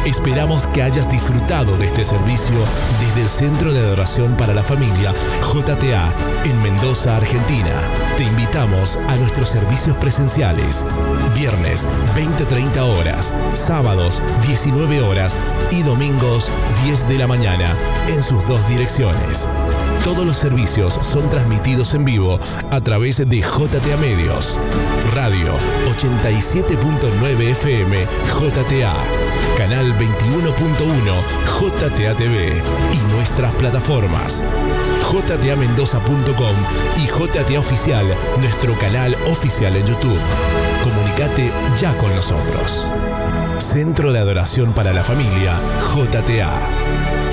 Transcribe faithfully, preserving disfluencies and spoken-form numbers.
Esperamos que hayas disfrutado de este servicio desde el Centro de Adoración para la Familia J T A en Mendoza, Argentina. Te invitamos a nuestros servicios presenciales, viernes veinte treinta horas, sábados diecinueve horas y domingos diez de la mañana en sus dos direcciones. Todos los servicios son transmitidos en vivo a través de J T A Medios, Radio ochenta y siete punto nueve F M J T A, Canal veintiuno punto uno J T A T V y nuestras plataformas J T A Mendoza punto com y J T A Oficial, nuestro canal oficial en YouTube. Comunicate ya con nosotros. Centro de Adoración para la Familia J T A.